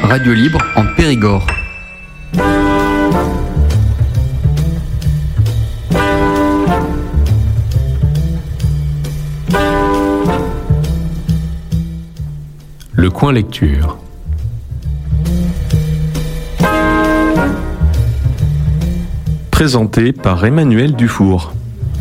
Radio Libre en Périgord. Le coin lecture. Présenté par Emmanuel Dufour.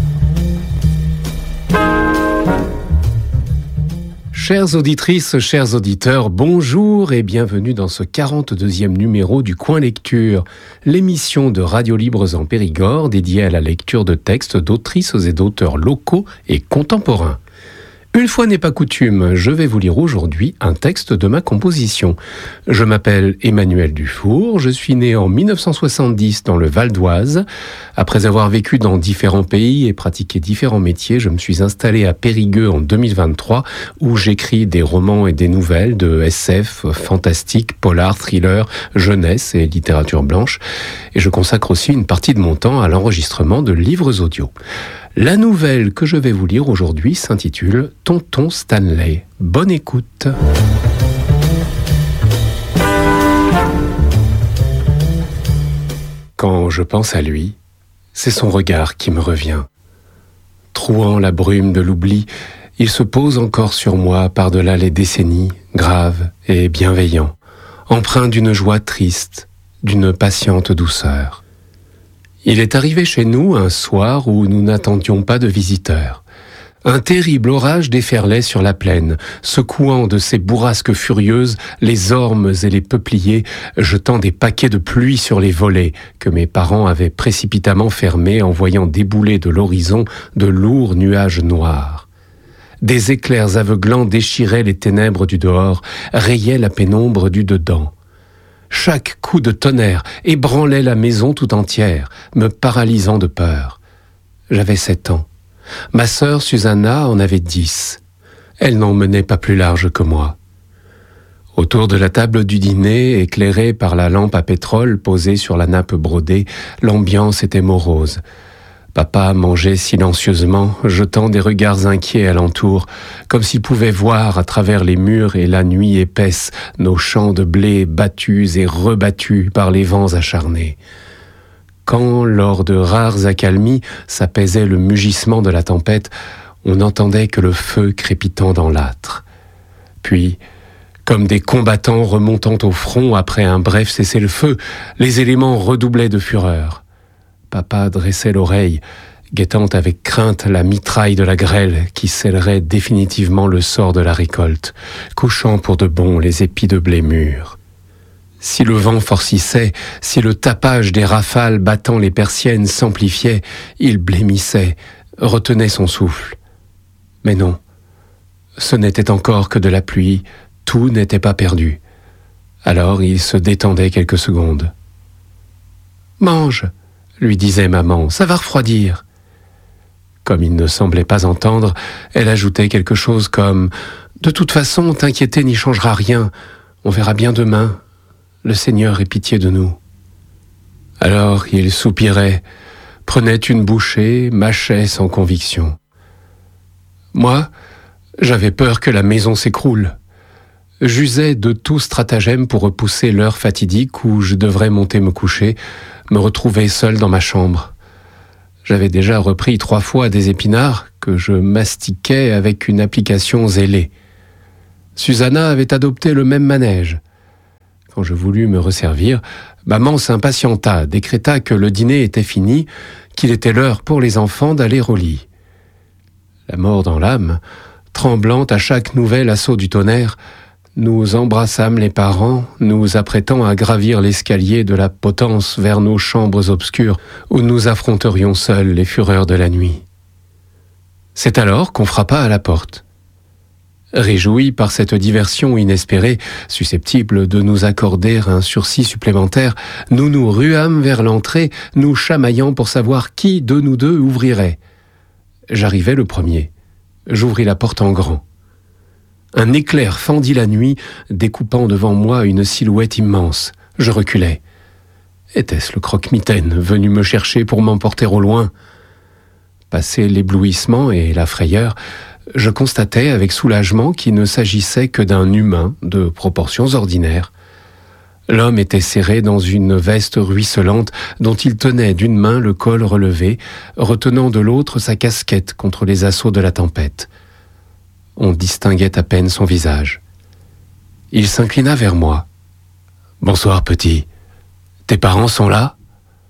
Chères auditrices, chers auditeurs, bonjour et bienvenue dans ce 42e numéro du Coin Lecture, l'émission de Radio Libres en Périgord dédiée à la lecture de textes d'autrices et d'auteurs locaux et contemporains. Une fois n'est pas coutume, je vais vous lire aujourd'hui un texte de ma composition. Je m'appelle Emmanuel Dufour, je suis né en 1970 dans le Val d'Oise. Après avoir vécu dans différents pays et pratiqué différents métiers, je me suis installé à Périgueux en 2023 où j'écris des romans et des nouvelles de SF, fantastique, polar, thriller, jeunesse et littérature blanche. Et je consacre aussi une partie de mon temps à l'enregistrement de livres audio. La nouvelle que je vais vous lire aujourd'hui s'intitule « Tonton Stanley ». Bonne écoute. Quand je pense à lui, c'est son regard qui me revient. Trouant la brume de l'oubli, il se pose encore sur moi par-delà les décennies, grave et bienveillant, empreint d'une joie triste, d'une patiente douceur. Il est arrivé chez nous un soir où nous n'attendions pas de visiteurs. Un terrible orage déferlait sur la plaine, secouant de ses bourrasques furieuses les ormes et les peupliers, jetant des paquets de pluie sur les volets que mes parents avaient précipitamment fermés en voyant débouler de l'horizon de lourds nuages noirs. Des éclairs aveuglants déchiraient les ténèbres du dehors, rayaient la pénombre du dedans. Chaque coup de tonnerre ébranlait la maison tout entière, me paralysant de peur. J'avais 7 ans. Ma sœur Susanna en avait 10. Elle n'en menait pas plus large que moi. Autour de la table du dîner, éclairée par la lampe à pétrole posée sur la nappe brodée, l'ambiance était morose. Papa mangeait silencieusement, jetant des regards inquiets alentour, comme s'il pouvait voir à travers les murs et la nuit épaisse nos champs de blé battus et rebattus par les vents acharnés. Quand, lors de rares accalmies, s'apaisait le mugissement de la tempête, on n'entendait que le feu crépitant dans l'âtre. Puis, comme des combattants remontant au front après un bref cessez-le-feu, les éléments redoublaient de fureur. Papa dressait l'oreille, guettant avec crainte la mitraille de la grêle qui scellerait définitivement le sort de la récolte, couchant pour de bon les épis de blé mûrs. Si le vent forcissait, si le tapage des rafales battant les persiennes s'amplifiait, il blêmissait, retenait son souffle. Mais non, ce n'était encore que de la pluie, tout n'était pas perdu. Alors il se détendait quelques secondes. « Mange !» lui disait maman, « ça va refroidir. » Comme il ne semblait pas entendre, elle ajoutait quelque chose comme « De toute façon, t'inquiéter n'y changera rien, on verra bien demain. Le Seigneur ait pitié de nous. » Alors il soupirait, prenait une bouchée, mâchait sans conviction. Moi, j'avais peur que la maison s'écroule. J'usais de tout stratagème pour repousser l'heure fatidique où je devrais monter me coucher, me retrouver seul dans ma chambre. J'avais déjà repris 3 fois des épinards que je mastiquais avec une application zélée. Susanna avait adopté le même manège. Quand je voulus me resservir, maman s'impatienta, décréta que le dîner était fini, qu'il était l'heure pour les enfants d'aller au lit. La mort dans l'âme, tremblante à chaque nouvel assaut du tonnerre, nous embrassâmes les parents, nous apprêtant à gravir l'escalier de la potence vers nos chambres obscures où nous affronterions seuls les fureurs de la nuit. C'est alors qu'on frappa à la porte. Réjouis par cette diversion inespérée, susceptible de nous accorder un sursis supplémentaire, nous nous ruâmes vers l'entrée, nous chamaillant pour savoir qui de nous deux ouvrirait. J'arrivai le premier. J'ouvris la porte en grand. Un éclair fendit la nuit, découpant devant moi une silhouette immense. Je reculai. Était-ce le croque-mitaine venu me chercher pour m'emporter au loin ? Passé l'éblouissement et la frayeur, je constatais avec soulagement qu'il ne s'agissait que d'un humain de proportions ordinaires. L'homme était serré dans une veste ruisselante dont il tenait d'une main le col relevé, retenant de l'autre sa casquette contre les assauts de la tempête. On distinguait à peine son visage. Il s'inclina vers moi. « Bonsoir, petit. Tes parents sont là ?»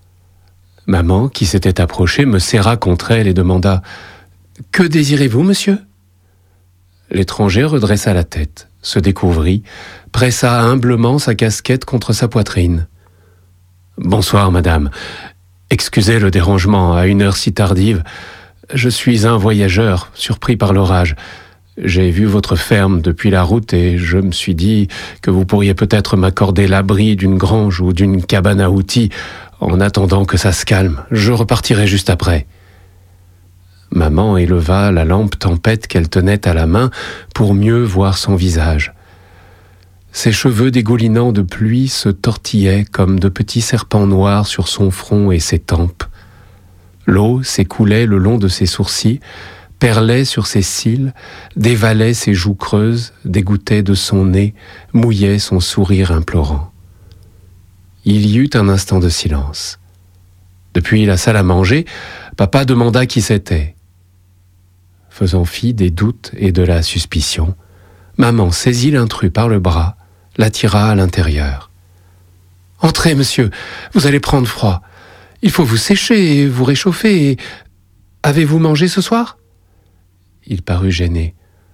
Maman, qui s'était approchée, me serra contre elle et demanda « Que désirez-vous, monsieur ?» L'étranger redressa la tête, se découvrit, pressa humblement sa casquette contre sa poitrine. « Bonsoir, madame. Excusez le dérangement à une heure si tardive. Je suis un voyageur, surpris par l'orage. J'ai vu votre ferme depuis la route et je me suis dit que vous pourriez peut-être m'accorder l'abri d'une grange ou d'une cabane à outils. En attendant que ça se calme, je repartirai juste après. » Maman éleva la lampe tempête qu'elle tenait à la main pour mieux voir son visage. Ses cheveux dégoulinants de pluie se tortillaient comme de petits serpents noirs sur son front et ses tempes. L'eau s'écoulait le long de ses sourcils, perlait sur ses cils, dévalait ses joues creuses, dégouttait de son nez, mouillait son sourire implorant. Il y eut un instant de silence. Depuis la salle à manger, papa demanda qui c'était. Faisant fi des doutes et de la suspicion, maman saisit l'intrus par le bras, l'attira à l'intérieur. « Entrez, monsieur, vous allez prendre froid. Il faut vous sécher et vous réchauffer. Avez-vous mangé ce soir ?» Il parut gêné.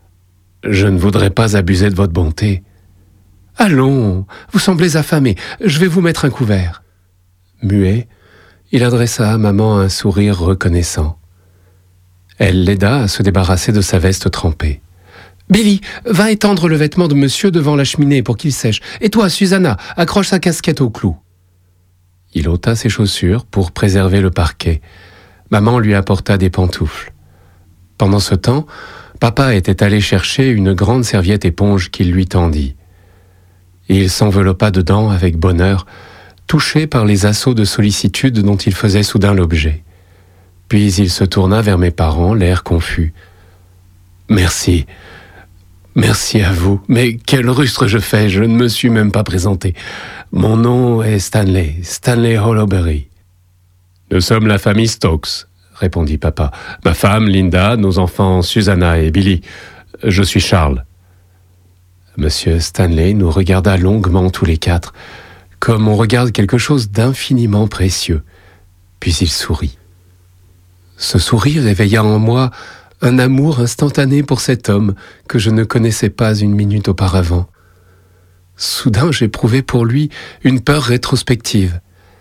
« Je ne voudrais pas abuser de votre bonté. »« Allons, vous semblez affamé. Je vais vous mettre un couvert. » Muet, il adressa à maman un sourire reconnaissant. Elle l'aida à se débarrasser de sa veste trempée. « Billy, va étendre le vêtement de monsieur devant la cheminée pour qu'il sèche. Et toi, Susanna, accroche sa casquette au clou. » Il ôta ses chaussures pour préserver le parquet. Maman lui apporta des pantoufles. Pendant ce temps, papa était allé chercher une grande serviette éponge qu'il lui tendit. Il s'enveloppa dedans avec bonheur, touché par les assauts de sollicitude dont il faisait soudain l'objet. Puis il se tourna vers mes parents, l'air confus. « Merci. Merci à vous. Mais quel rustre je fais, je ne me suis même pas présenté. Mon nom est Stanley, Stanley Hollowberry. »« Nous sommes la famille Stokes, » répondit papa. « Ma femme, Linda, nos enfants, Susanna et Billy. Je suis Charles. » Monsieur Stanley nous regarda longuement tous les quatre, comme on regarde quelque chose d'infiniment précieux. Puis il sourit. Ce sourire éveilla en moi un amour instantané pour cet homme que je ne connaissais pas une minute auparavant. Soudain, j'éprouvais pour lui une peur rétrospective.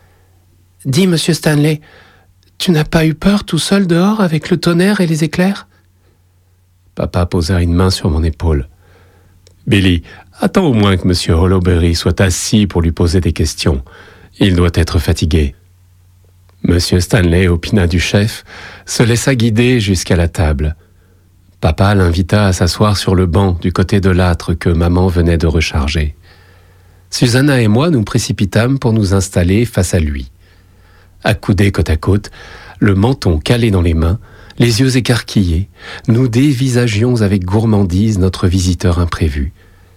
« Dis, monsieur Stanley, tu n'as pas eu peur tout seul dehors avec le tonnerre et les éclairs ?» Papa posa une main sur mon épaule. « Billy, attends au moins que monsieur Hollowberry soit assis pour lui poser des questions. Il doit être fatigué. » Monsieur Stanley opina du chef, se laissa guider jusqu'à la table. Papa l'invita à s'asseoir sur le banc du côté de l'âtre que maman venait de recharger. Susanna et moi nous précipitâmes pour nous installer face à lui. Accoudés côte à côte, le menton calé dans les mains, les yeux écarquillés, nous dévisagions avec gourmandise notre visiteur imprévu.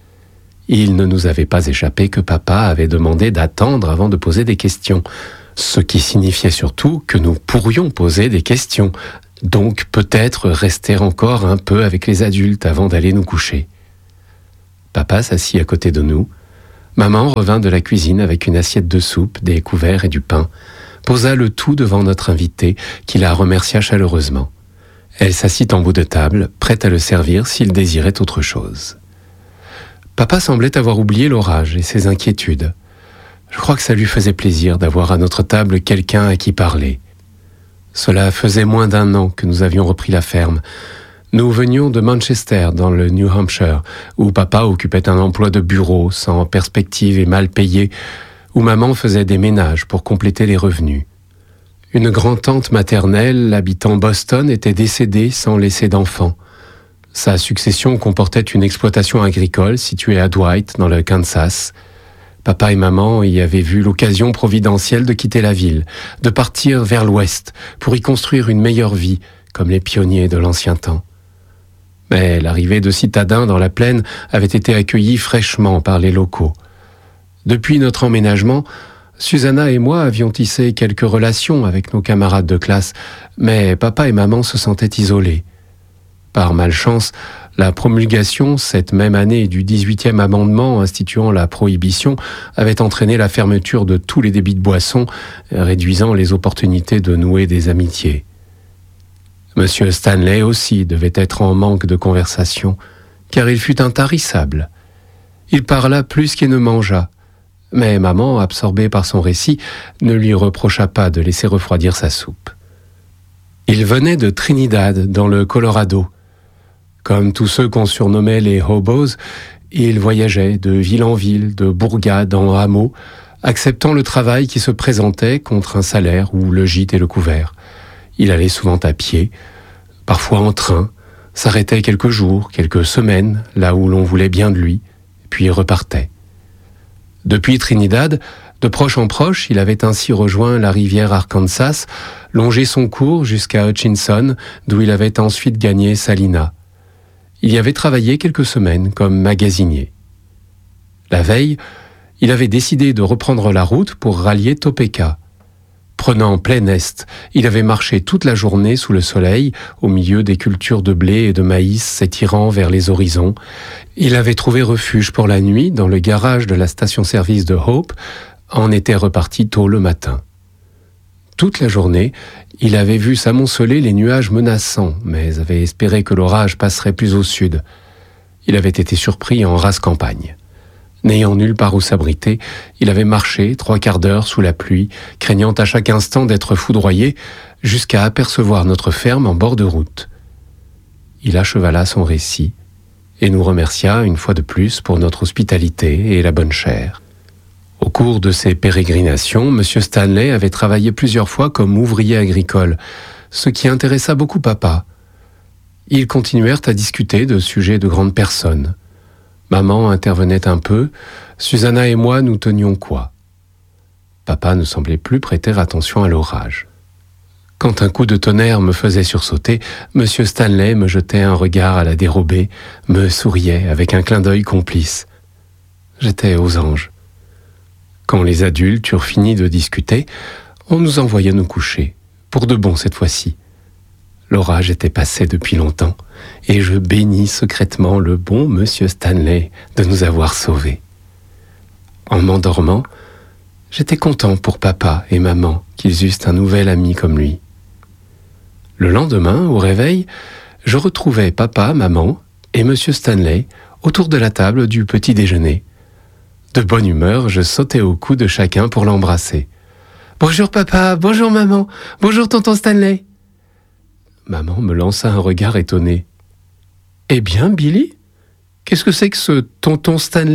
Il ne nous avait pas échappé que papa avait demandé d'attendre avant de poser des questions, ce qui signifiait surtout que nous pourrions poser des questions, donc peut-être rester encore un peu avec les adultes avant d'aller nous coucher. Papa s'assit à côté de nous. Maman revint de la cuisine avec une assiette de soupe, des couverts et du pain, posa le tout devant notre invité, qui la remercia chaleureusement. Elle s'assit en bout de table, prête à le servir s'il désirait autre chose. Papa semblait avoir oublié l'orage et ses inquiétudes. Je crois que ça lui faisait plaisir d'avoir à notre table quelqu'un à qui parler. Cela faisait moins d'1 an que nous avions repris la ferme. Nous venions de Manchester, dans le New Hampshire, où papa occupait un emploi de bureau, sans perspective et mal payé, où maman faisait des ménages pour compléter les revenus. Une grand-tante maternelle, habitant Boston, était décédée sans laisser d'enfants. Sa succession comportait une exploitation agricole située à Dwight, dans le Kansas. Papa et maman y avaient vu l'occasion providentielle de quitter la ville, de partir vers l'ouest pour y construire une meilleure vie, comme les pionniers de l'ancien temps. Mais l'arrivée de citadins dans la plaine avait été accueillie fraîchement par les locaux. Depuis notre emménagement, Susanna et moi avions tissé quelques relations avec nos camarades de classe, mais papa et maman se sentaient isolés. Par malchance, la promulgation, cette même année, du 18e amendement instituant la prohibition avait entraîné la fermeture de tous les débits de boissons, réduisant les opportunités de nouer des amitiés. Monsieur Stanley aussi devait être en manque de conversation, car il fut intarissable. Il parla plus qu'il ne mangea, mais maman, absorbée par son récit, ne lui reprocha pas de laisser refroidir sa soupe. Il venait de Trinidad, dans le Colorado. Comme tous ceux qu'on surnommait les hobos, il voyageait de ville en ville, de bourgade en hameau, acceptant le travail qui se présentait contre un salaire ou le gîte et le couvert. Il allait souvent à pied, parfois en train, s'arrêtait quelques jours, quelques semaines, là où l'on voulait bien de lui, puis repartait. Depuis Trinidad, de proche en proche, il avait ainsi rejoint la rivière Arkansas, longé son cours jusqu'à Hutchinson, d'où il avait ensuite gagné Salina. Il y avait travaillé quelques semaines comme magasinier. La veille, il avait décidé de reprendre la route pour rallier Topeka. Prenant plein est, il avait marché toute la journée sous le soleil, au milieu des cultures de blé et de maïs s'étirant vers les horizons. Il avait trouvé refuge pour la nuit dans le garage de la station-service de Hope, en était reparti tôt le matin. Toute la journée, il avait vu s'amonceler les nuages menaçants, mais avait espéré que l'orage passerait plus au sud. Il avait été surpris en rase campagne. N'ayant nulle part où s'abriter, il avait marché 3/4 d'heure sous la pluie, craignant à chaque instant d'être foudroyé, jusqu'à apercevoir notre ferme en bord de route. Il achevala son récit et nous remercia une fois de plus pour notre hospitalité et la bonne chère. Au cours de ses pérégrinations, M. Stanley avait travaillé plusieurs fois comme ouvrier agricole, ce qui intéressa beaucoup papa. Ils continuèrent à discuter de sujets de grandes personnes. Maman intervenait un peu, Susanna et moi nous tenions quoi. Papa ne semblait plus prêter attention à l'orage. Quand un coup de tonnerre me faisait sursauter, M. Stanley me jetait un regard à la dérobée, me souriait avec un clin d'œil complice. J'étais aux anges. Quand les adultes eurent fini de discuter, on nous envoya nous coucher, pour de bon cette fois-ci. L'orage était passé depuis longtemps, et je bénis secrètement le bon monsieur Stanley de nous avoir sauvés. En m'endormant, j'étais content pour papa et maman qu'ils eussent un nouvel ami comme lui. Le lendemain, au réveil, je retrouvais papa, maman et monsieur Stanley autour de la table du petit déjeuner. De bonne humeur, je sautais au cou de chacun pour l'embrasser. « Bonjour papa, bonjour maman, bonjour tonton Stanley !» Maman me lança un regard étonné. « Eh bien, Billy, qu'est-ce que c'est que ce tonton Stanley ?»«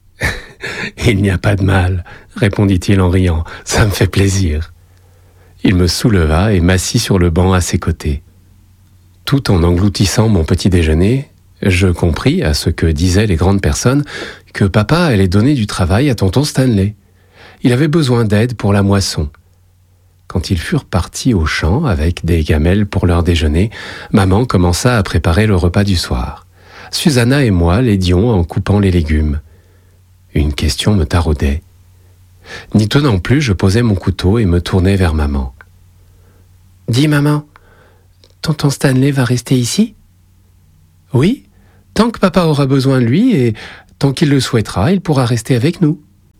Il n'y a pas de mal, » répondit-il en riant, « ça me fait plaisir. » Il me souleva et m'assit sur le banc à ses côtés. Tout en engloutissant mon petit déjeuner, je compris, à ce que disaient les grandes personnes, que papa allait donner du travail à tonton Stanley. Il avait besoin d'aide pour la moisson. Quand ils furent partis au champ avec des gamelles pour leur déjeuner, maman commença à préparer le repas du soir. Susanna et moi l'aidions en coupant les légumes. Une question me taraudait. N'y tenant plus, je posai mon couteau et me tournai vers maman. « Dis maman, tonton Stanley va rester ici ?»« Oui, tant que papa aura besoin de lui et tant qu'il le souhaitera, il pourra rester avec nous. »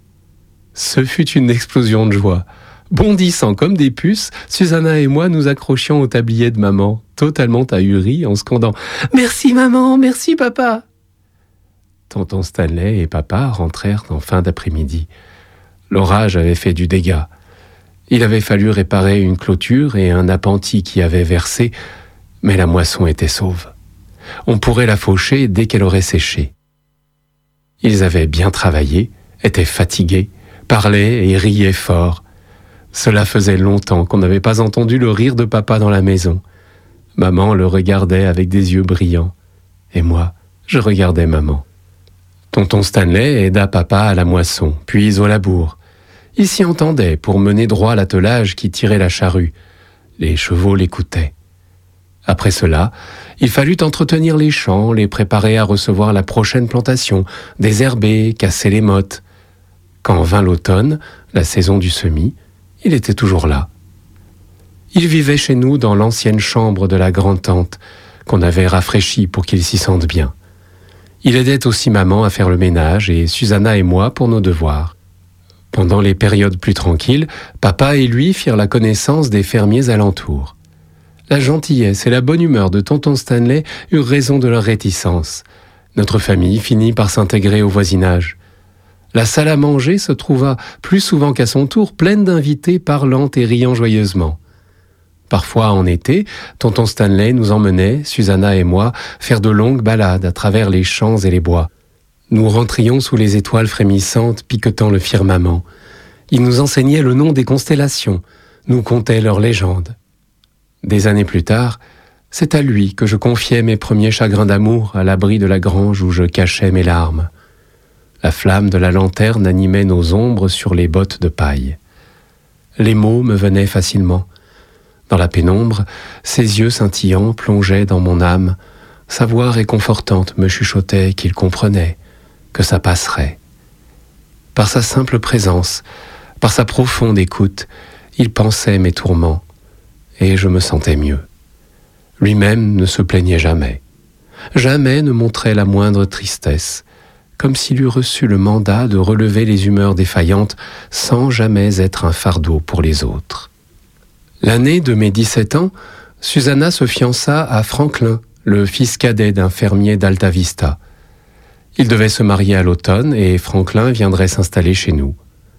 Ce fut une explosion de joie. Bondissant comme des puces, Susanna et moi nous accrochions au tablier de maman, totalement ahuris, en scandant « Merci maman, merci papa !» Tonton Stanley et papa rentrèrent en fin d'après-midi. L'orage avait fait du dégât. Il avait fallu réparer une clôture et un appentis qui avait versé, mais la moisson était sauve. On pourrait la faucher dès qu'elle aurait séché. Ils avaient bien travaillé, étaient fatigués, parlaient et riaient fort. Cela faisait longtemps qu'on n'avait pas entendu le rire de papa dans la maison. Maman le regardait avec des yeux brillants. Et moi, je regardais maman. Tonton Stanley aida papa à la moisson, puis au labour. Il s'y entendait pour mener droit l'attelage qui tirait la charrue. Les chevaux l'écoutaient. Après cela, il fallut entretenir les champs, les préparer à recevoir la prochaine plantation, désherber, casser les mottes. Quand vint l'automne, la saison du semis, il était toujours là. Il vivait chez nous dans l'ancienne chambre de la grand-tante, qu'on avait rafraîchie pour qu'il s'y sente bien. Il aidait aussi maman à faire le ménage et Susanna et moi pour nos devoirs. Pendant les périodes plus tranquilles, papa et lui firent la connaissance des fermiers alentours. La gentillesse et la bonne humeur de tonton Stanley eurent raison de leur réticence. Notre famille finit par s'intégrer au voisinage. La salle à manger se trouva plus souvent qu'à son tour pleine d'invités parlant et riant joyeusement. Parfois, en été, tonton Stanley nous emmenait, Susanna et moi, faire de longues balades à travers les champs et les bois. Nous rentrions sous les étoiles frémissantes piquetant le firmament. Il nous enseignait le nom des constellations, nous contait leurs légendes. Des années plus tard, c'est à lui que je confiais mes premiers chagrins d'amour à l'abri de la grange où je cachais mes larmes. La flamme de la lanterne animait nos ombres sur les bottes de paille. Les mots me venaient facilement. Dans la pénombre, ses yeux scintillants plongeaient dans mon âme. Sa voix réconfortante me chuchotait qu'il comprenait, que ça passerait. Par sa simple présence, par sa profonde écoute, il pensait mes tourments, et je me sentais mieux. Lui-même ne se plaignait jamais. Jamais ne montrait la moindre tristesse, comme s'il eût reçu le mandat de relever les humeurs défaillantes sans jamais être un fardeau pour les autres. L'année de mes 17 ans, Susanna se fiança à Franklin, le fils cadet d'un fermier d'Alta Vista. Il devait se marier à l'automne et Franklin viendrait s'installer chez nous.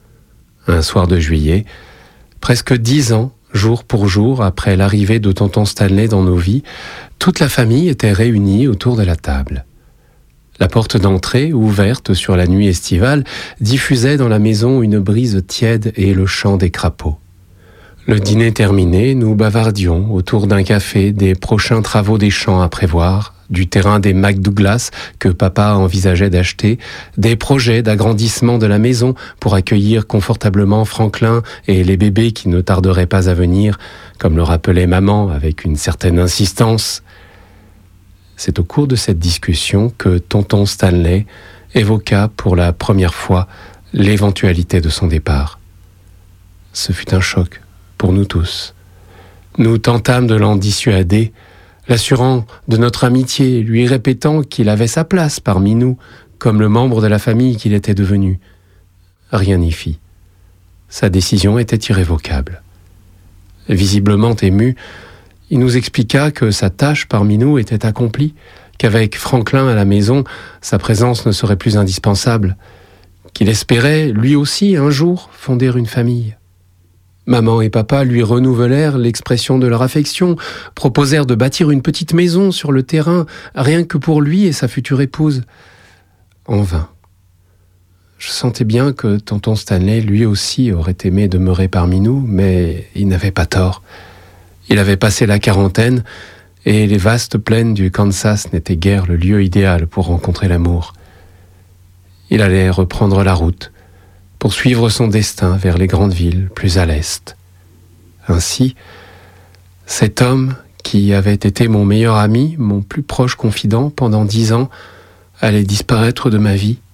Un soir de juillet, presque 10 ans, jour pour jour, après l'arrivée de tonton Stanley dans nos vies, toute la famille était réunie autour de la table. La porte d'entrée, ouverte sur la nuit estivale, diffusait dans la maison une brise tiède et le chant des crapauds. Le dîner terminé, nous bavardions autour d'un café des prochains travaux des champs à prévoir, du terrain des McDouglas que papa envisageait d'acheter, des projets d'agrandissement de la maison pour accueillir confortablement Franklin et les bébés qui ne tarderaient pas à venir, comme le rappelait maman avec une certaine insistance. C'est au cours de cette discussion que tonton Stanley évoqua pour la première fois l'éventualité de son départ. Ce fut un choc pour nous tous. Nous tentâmes de l'en dissuader, l'assurant de notre amitié, lui répétant qu'il avait sa place parmi nous, comme le membre de la famille qu'il était devenu. Rien n'y fit. Sa décision était irrévocable. Visiblement ému, il nous expliqua que sa tâche parmi nous était accomplie, qu'avec Franklin à la maison, sa présence ne serait plus indispensable, qu'il espérait, lui aussi, un jour, fonder une famille. Maman et papa lui renouvelèrent l'expression de leur affection, proposèrent de bâtir une petite maison sur le terrain, rien que pour lui et sa future épouse. En vain. Je sentais bien que tonton Stanley, lui aussi, aurait aimé demeurer parmi nous, mais il n'avait pas tort. Il avait passé la quarantaine, et les vastes plaines du Kansas n'étaient guère le lieu idéal pour rencontrer l'amour. Il allait reprendre la route, pour suivre son destin vers les grandes villes plus à l'est. Ainsi, cet homme qui avait été mon meilleur ami, mon plus proche confident pendant 10 ans, allait disparaître de ma vie.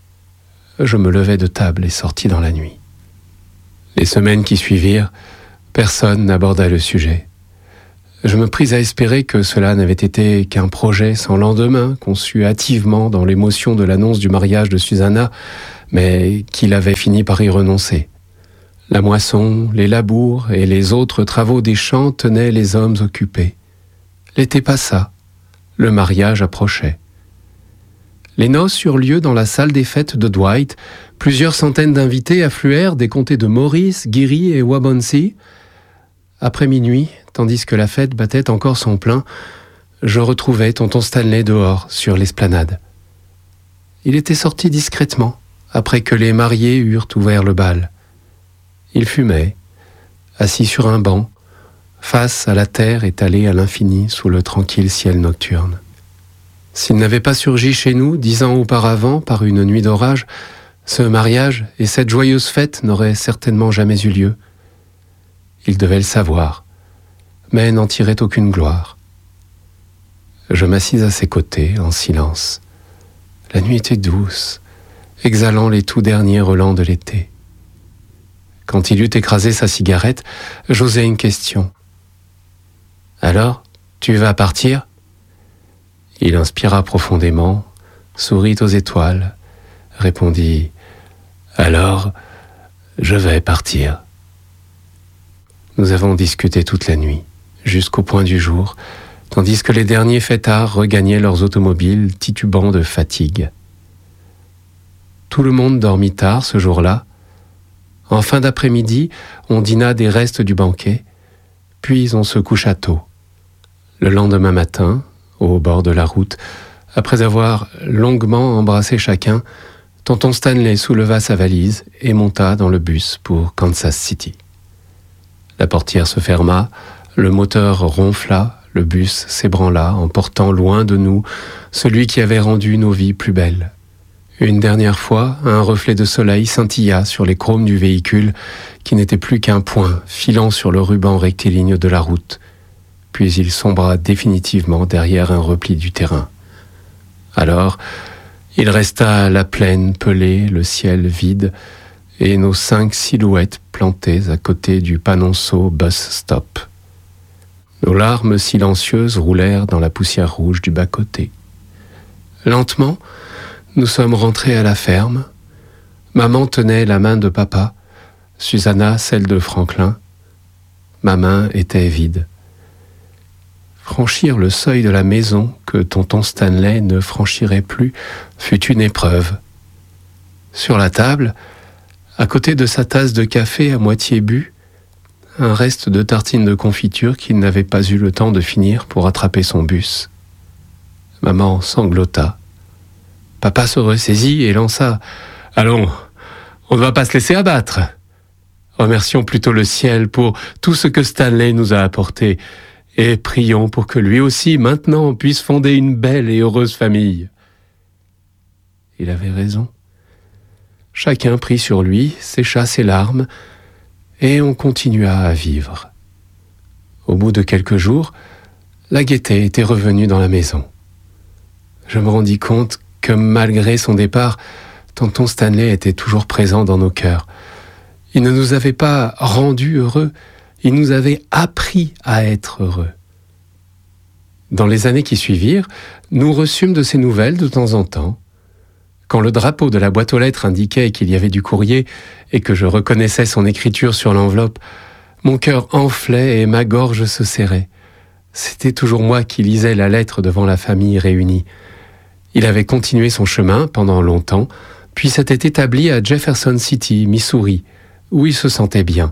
Je me levai de table et sortis dans la nuit. Les semaines qui suivirent, personne n'aborda le sujet. Je me pris à espérer que cela n'avait été qu'un projet sans lendemain, conçu hâtivement dans l'émotion de l'annonce du mariage de Susanna, mais qu'il avait fini par y renoncer. La moisson, les labours et les autres travaux des champs tenaient les hommes occupés. L'été passa, le mariage approchait. Les noces eurent lieu dans la salle des fêtes de Dwight. Plusieurs centaines d'invités affluèrent des comtés de Morris, Geary et Waubonsee. Après minuit, tandis que la fête battait encore son plein, je retrouvai tonton Stanley dehors, sur l'esplanade. Il était sorti discrètement, après que les mariés eurent ouvert le bal. Il fumait, assis sur un banc, face à la terre étalée à l'infini sous le tranquille ciel nocturne. S'il n'avait pas surgi chez nous 10 ans auparavant par une nuit d'orage, ce mariage et cette joyeuse fête n'auraient certainement jamais eu lieu. Il devait le savoir, mais n'en tirait aucune gloire. Je m'assis à ses côtés, en silence. La nuit était douce, exhalant les tout derniers relents de l'été. Quand il eut écrasé sa cigarette, j'osai une question. « Alors, tu vas partir ?» Il inspira profondément, sourit aux étoiles, répondit « Alors, je vais partir. » Nous avons discuté toute la nuit, jusqu'au point du jour, tandis que les derniers fêtards regagnaient leurs automobiles titubant de fatigue. Tout le monde dormit tard ce jour-là. En fin d'après-midi, on dîna des restes du banquet, puis on se coucha tôt. Le lendemain matin, au bord de la route, après avoir longuement embrassé chacun, tonton Stanley souleva sa valise et monta dans le bus pour Kansas City. La portière se ferma, le moteur ronfla, le bus s'ébranla, emportant loin de nous celui qui avait rendu nos vies plus belles. Une dernière fois, un reflet de soleil scintilla sur les chromes du véhicule qui n'était plus qu'un point filant sur le ruban rectiligne de la route. Puis il sombra définitivement derrière un repli du terrain. Alors, il resta la plaine pelée, le ciel vide, et nos 5 silhouettes plantées à côté du panonceau bus stop. Nos larmes silencieuses roulèrent dans la poussière rouge du bas-côté. Lentement, nous sommes rentrés à la ferme. Maman tenait la main de papa, Susanna celle de Franklin. Ma main était vide. Franchir le seuil de la maison que tonton Stanley ne franchirait plus fut une épreuve. Sur la table, à côté de sa tasse de café à moitié bu, un reste de tartine de confiture qu'il n'avait pas eu le temps de finir pour attraper son bus. Maman sanglota. Papa se ressaisit et lança « Allons, on ne va pas se laisser abattre. Remercions plutôt le ciel pour tout ce que Stanley nous a apporté et prions pour que lui aussi, maintenant, puisse fonder une belle et heureuse famille. » Il avait raison. Chacun prit sur lui, sécha ses larmes, et on continua à vivre. Au bout de quelques jours, la gaieté était revenue dans la maison. Je me rendis compte que malgré son départ, tonton Stanley était toujours présent dans nos cœurs. Il ne nous avait pas rendus heureux, il nous avait appris à être heureux. Dans les années qui suivirent, nous reçûmes de ses nouvelles de temps en temps. Quand le drapeau de la boîte aux lettres indiquait qu'il y avait du courrier et que je reconnaissais son écriture sur l'enveloppe, mon cœur enflait et ma gorge se serrait. C'était toujours moi qui lisais la lettre devant la famille réunie. Il avait continué son chemin pendant longtemps, puis s'était établi à Jefferson City, Missouri, où il se sentait bien.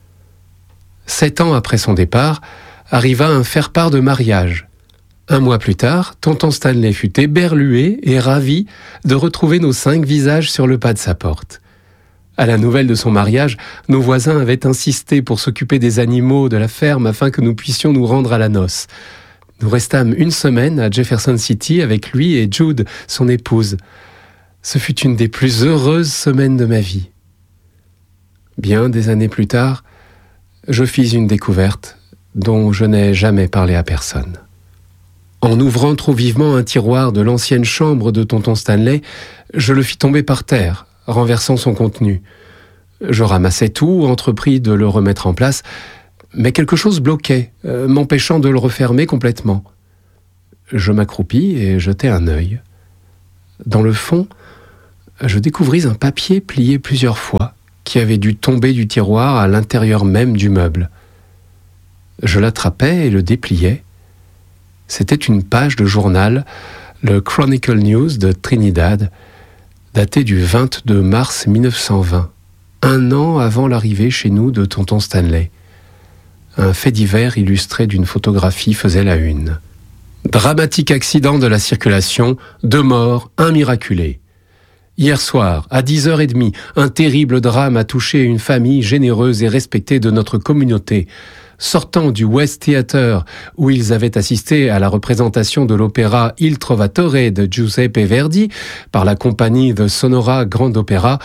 7 ans après son départ, arriva un faire-part de mariage. 1 mois plus tard, tonton Stanley fut éberlué et ravi de retrouver nos 5 visages sur le pas de sa porte. À la nouvelle de son mariage, nos voisins avaient insisté pour s'occuper des animaux de la ferme afin que nous puissions nous rendre à la noce. Nous restâmes 1 semaine à Jefferson City avec lui et Jude, son épouse. Ce fut une des plus heureuses semaines de ma vie. Bien des années plus tard, je fis une découverte dont je n'ai jamais parlé à personne. En ouvrant trop vivement un tiroir de l'ancienne chambre de tonton Stanley, je le fis tomber par terre, renversant son contenu. Je ramassai tout, entrepris de le remettre en place, mais quelque chose bloquait, m'empêchant de le refermer complètement. Je m'accroupis et jetai un œil. Dans le fond, je découvris un papier plié plusieurs fois, qui avait dû tomber du tiroir à l'intérieur même du meuble. Je l'attrapais et le dépliais. C'était une page de journal, le Chronicle News de Trinidad, daté du 22 mars 1920, 1 an avant l'arrivée chez nous de tonton Stanley. Un fait divers illustré d'une photographie faisait la une. Dramatique accident de la circulation, 2 morts, 1 miraculé. Hier soir, à 10h30, un terrible drame a touché une famille généreuse et respectée de notre communauté. Sortant du West Theater, où ils avaient assisté à la représentation de l'opéra Il Trovatore de Giuseppe Verdi par la compagnie The Sonora Grand Opera,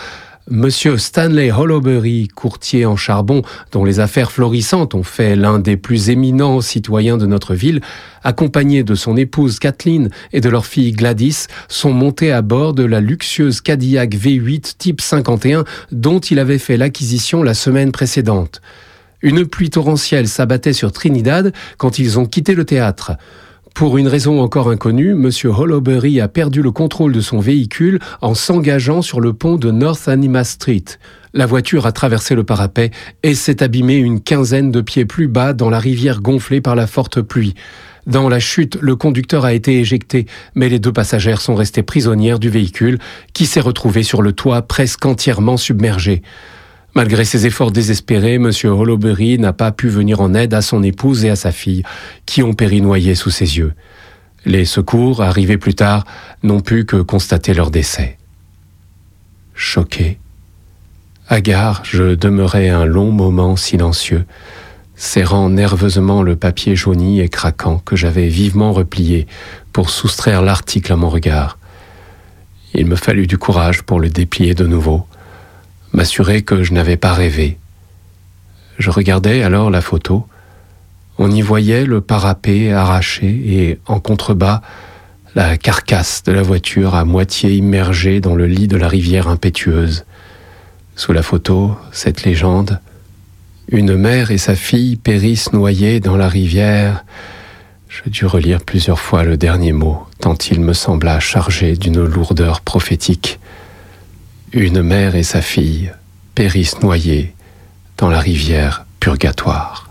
Monsieur Stanley Hollowbury, courtier en charbon dont les affaires florissantes ont fait l'un des plus éminents citoyens de notre ville, accompagné de son épouse Kathleen et de leur fille Gladys, sont montés à bord de la luxueuse Cadillac V8 Type 51 dont il avait fait l'acquisition la semaine précédente. Une pluie torrentielle s'abattait sur Trinidad quand ils ont quitté le théâtre. Pour une raison encore inconnue, M. Hollowbury a perdu le contrôle de son véhicule en s'engageant sur le pont de North Anima Street. La voiture a traversé le parapet et s'est abîmée une quinzaine de pieds plus bas dans la rivière gonflée par la forte pluie. Dans la chute, le conducteur a été éjecté, mais les deux passagères sont restées prisonnières du véhicule qui s'est retrouvé sur le toit presque entièrement submergé. Malgré ses efforts désespérés, M. Hollowbury n'a pas pu venir en aide à son épouse et à sa fille, qui ont péri noyées sous ses yeux. Les secours, arrivés plus tard, n'ont pu que constater leur décès. Choqué, hagard, je demeurai un long moment silencieux, serrant nerveusement le papier jauni et craquant que j'avais vivement replié pour soustraire l'article à mon regard. Il me fallut du courage pour le déplier de nouveau, m'assurer que je n'avais pas rêvé. Je regardais alors la photo. On y voyait le parapet arraché et, en contrebas, la carcasse de la voiture à moitié immergée dans le lit de la rivière impétueuse. Sous la photo, cette légende. Une mère et sa fille périssent noyées dans la rivière. Je dus relire plusieurs fois le dernier mot, tant il me sembla chargé d'une lourdeur prophétique. Une mère et sa fille périssent noyées dans la rivière purgatoire.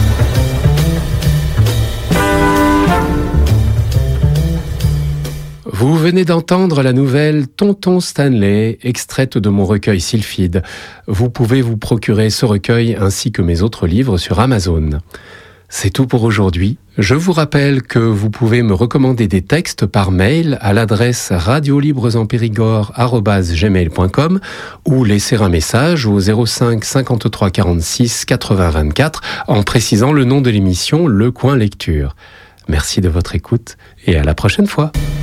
Vous venez d'entendre la nouvelle Tonton Stanley, extraite de mon recueil Sylphide. Vous pouvez vous procurer ce recueil ainsi que mes autres livres sur Amazon. C'est tout pour aujourd'hui. Je vous rappelle que vous pouvez me recommander des textes par mail à l'adresse radiolibresenpérigord@gmail.com ou laisser un message au 05 53 46 80 24 en précisant le nom de l'émission Le Coin Lecture. Merci de votre écoute et à la prochaine fois.